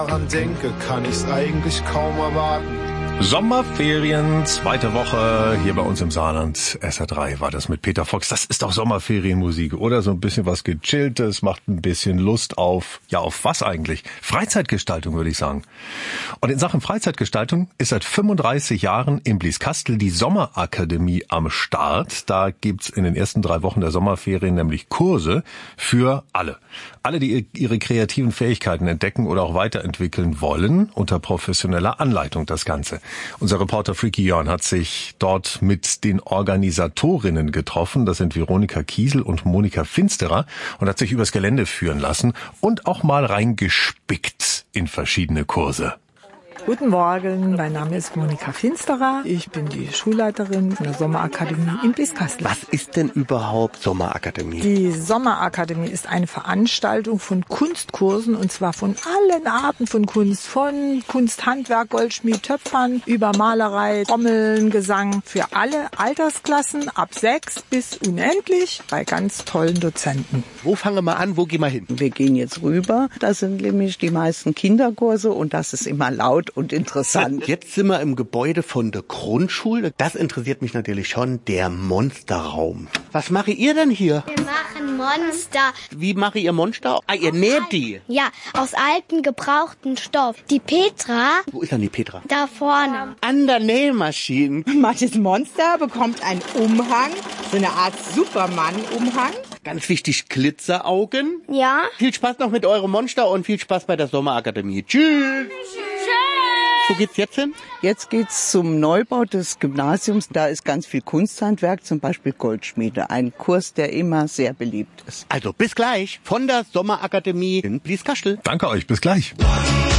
Daran denke, kann ich's eigentlich kaum erwarten. Sommerferien, zweite Woche hier bei uns im Saarland. SR3 war das mit Peter Fox. Das ist doch Sommerferienmusik, oder? So ein bisschen was Gechilltes, macht ein bisschen Lust auf, ja, auf was eigentlich? Freizeitgestaltung, würde ich sagen. Und in Sachen Freizeitgestaltung ist seit 35 Jahren in Blieskastel die Sommerakademie am Start. Da gibt's in den ersten 3 Wochen der Sommerferien nämlich Kurse für alle. Alle, die ihre kreativen Fähigkeiten entdecken oder auch weiterentwickeln wollen, unter professioneller Anleitung das Ganze. Unser Reporter Freaky Jörn hat sich dort mit den Organisatorinnen getroffen. Das sind Veronika Kiesel und Monika Finsterer und hat sich übers Gelände führen lassen und auch mal reingespickt in verschiedene Kurse. Guten Morgen, mein Name ist Monika Finsterer. Ich bin die Schulleiterin der Sommerakademie in Blieskastel. Was ist denn überhaupt Sommerakademie? Die Sommerakademie ist eine Veranstaltung von Kunstkursen und zwar von allen Arten von Kunst. Von Kunst, Handwerk, Goldschmied, Töpfern, über Malerei, Trommeln, Gesang. Für alle Altersklassen ab 6 bis unendlich bei ganz tollen Dozenten. Wo fangen wir an, wo gehen wir hin? Wir gehen jetzt rüber. Das sind nämlich die meisten Kinderkurse und das ist immer laut und interessant. Jetzt sind wir im Gebäude von der Grundschule. Das interessiert mich natürlich schon, der Monsterraum. Was macht ihr denn hier? Wir machen Monster. Wie macht ihr Monster? Ah, ihr näht die? Ja, aus alten, gebrauchten Stoff. Die Petra... Wo ist denn die Petra? Da vorne. An der Nähmaschine. Manches Monster bekommt einen Umhang, so eine Art Superman-Umhang. Ganz wichtig, Glitzeraugen. Ja. Viel Spaß noch mit eurem Monster und viel Spaß bei der Sommerakademie. Tschüss. Wo geht's jetzt hin? Jetzt geht's zum Neubau des Gymnasiums. Da ist ganz viel Kunsthandwerk, zum Beispiel Goldschmiede. Ein Kurs, der immer sehr beliebt ist. Also bis gleich von der Sommerakademie in Blieskastel. Danke euch, bis gleich.